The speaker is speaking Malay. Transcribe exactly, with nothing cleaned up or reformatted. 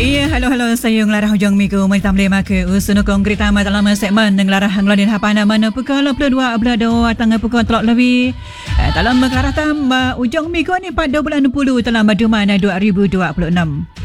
Iya, halo-halo sayang larah hujung minggu mai tamle maka usun konkret amat dalam segmen ng larah ngladin hapana mana pukul dua belas dua tanggal pukul telok lebih dalam kelarah tam ujung minggu ni pada bulan enam puluh dalam Madu Mana dua ribu dua puluh enam.